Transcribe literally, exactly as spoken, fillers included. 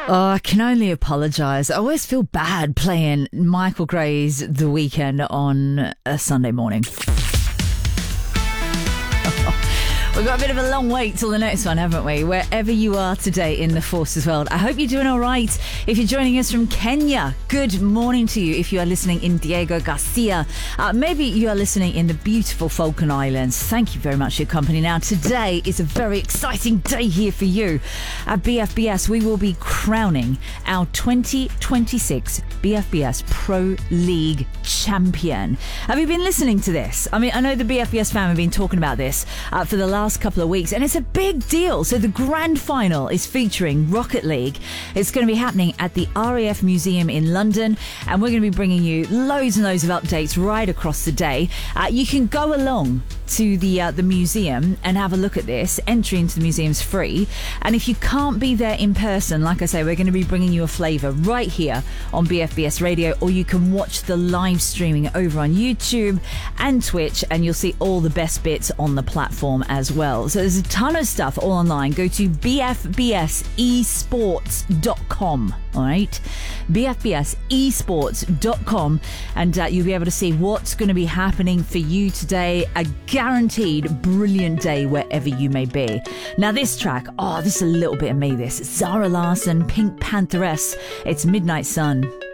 Oh, I can only apologise. I always feel bad playing Michael Gray's The Weekend on a Sunday morning. We've got a bit of a long wait till the next one, haven't we? Wherever you are today in the Forces world, I hope you're doing all right. If you're joining us from Kenya, good morning to you. If you are listening in Diego Garcia, uh, maybe you are listening in the beautiful Falkland Islands. Thank you very much for your company. Now, today is a very exciting day here for you. At B F B S, we will be crowning our twenty twenty-six B F B S Pro League champion. Have you been listening to this? I mean, I know the B F B S fan have been talking about this uh, for the last couple of weeks, and it's a big deal. So the grand final is featuring Rocket League. It's going to be happening at the R A F Museum in London, and we're going to be bringing you loads and loads of updates right across the day. Uh, you can go along to the uh, the museum and have a look at this. Entry into the museum's free, and if you can't be there in person, like I say, we're going to be bringing you a flavour right here on B F B S Radio, or you can watch the live streaming over on YouTube and Twitch, and you'll see all the best bits on the platform as well. So there's a ton of stuff all online. Go to b f b s e sports dot com. All right, b f b s e sports dot com, and uh, you'll be able to see what's going to be happening for you today. A guaranteed brilliant day wherever you may be. Now, this track, oh, this is a little bit of me. This Zara Larsson, Pink Pantheress. It's Midnight Sun.